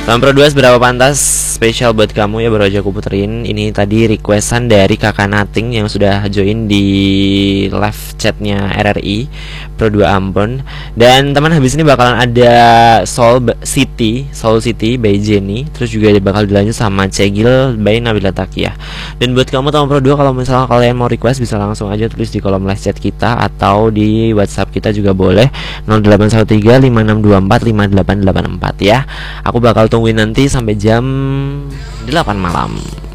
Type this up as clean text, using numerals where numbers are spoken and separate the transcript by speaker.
Speaker 1: Tahun Pro 2 seberapa pantas spesial buat kamu ya, baru aja aku puterin. Ini tadi requestan dari kakak Nating yang sudah join di live chatnya RRI Pro 2 Ambon. Dan teman, habis ini bakalan ada Soul City by Jenny. Terus juga bakal dilanjut sama Cegil by Nabila Takiyah. Dan buat kamu tahun Pro 2, kalau misalnya kalian mau request bisa langsung aja tulis di kolom live chat kita atau di WhatsApp kita juga boleh, 0813 5624 5884 ya. Aku bakal tungguin nanti sampai jam 8 malam.